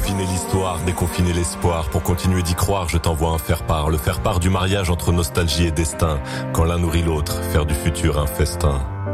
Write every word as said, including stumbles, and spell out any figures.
Confiner l'histoire, déconfiner l'espoir. Pour continuer d'y croire, je t'envoie un faire-part. Le faire-part du mariage entre nostalgie et destin. Quand l'un nourrit l'autre, faire du futur un festin.